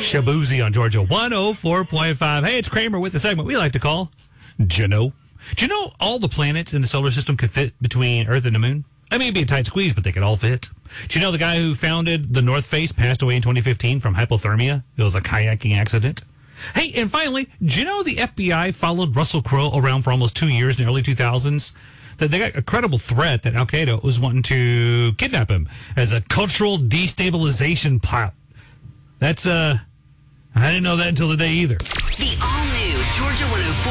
Shabuzi on Georgia 104.5. Hey, it's Kramer with the segment we like to call Jano. Do you know all the planets in the solar system could fit between Earth and the moon? I mean, it'd be a tight squeeze, but they could all fit. Do you know the guy who founded the North Face passed away in 2015 from hypothermia? It was a kayaking accident. Hey, and finally, do you know the FBI followed Russell Crowe around for almost 2 years in the early 2000s? That they got a credible threat that Al Qaeda was wanting to kidnap him as a cultural destabilization plot. That's, I didn't know that until today either. The